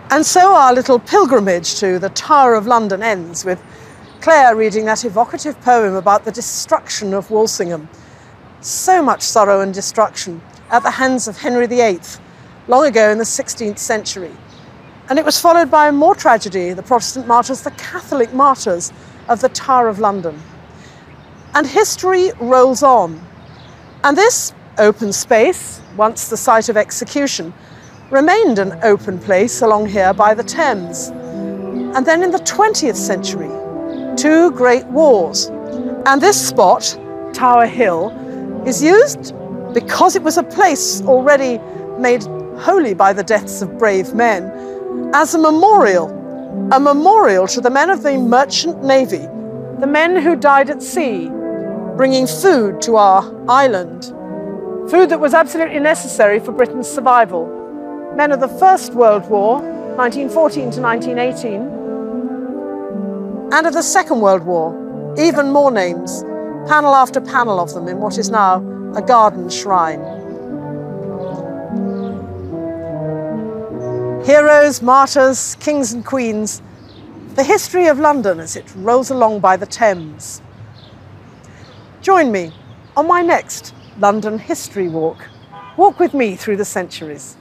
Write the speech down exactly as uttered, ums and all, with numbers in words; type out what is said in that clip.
And so our little pilgrimage to the Tower of London ends with Claire reading that evocative poem about the destruction of Walsingham. So much sorrow and destruction at the hands of Henry the Eighth, long ago in the sixteenth century. And it was followed by more tragedy, the Protestant martyrs, the Catholic martyrs of the Tower of London. And history rolls on. And this open space, once the site of execution, remained an open place along here by the Thames. And then in the twentieth century, two great wars. And this spot, Tower Hill, is used because it was a place already made holy by the deaths of brave men, as a memorial, a memorial to the men of the Merchant Navy, the men who died at sea, bringing food to our island, food that was absolutely necessary for Britain's survival. Men of the First World War, nineteen fourteen to nineteen eighteen, and of the Second World War, even more names, panel after panel of them in what is now a garden shrine. Heroes, martyrs, kings and queens, the history of London as it rolls along by the Thames. Join me on my next London History Walk. Walk with me through the centuries.